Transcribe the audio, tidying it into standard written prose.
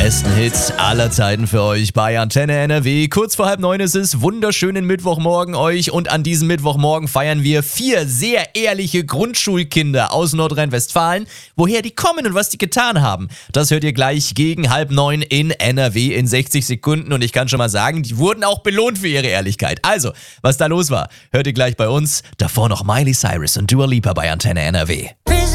besten Hits aller Zeiten für euch bei Antenne NRW. Kurz vor 8:30 ist es, wunderschönen Mittwochmorgen euch und an diesem Mittwochmorgen feiern wir 4 sehr ehrliche Grundschulkinder aus Nordrhein-Westfalen. Woher die kommen und was die getan haben, das hört ihr gleich gegen 8:30 in NRW in 60 Sekunden und ich kann schon mal sagen, die wurden auch belohnt für ihre Ehrlichkeit. Also, was da los war, hört ihr gleich bei uns. Davor noch Miley Cyrus und Dua Lipa bei Antenne NRW.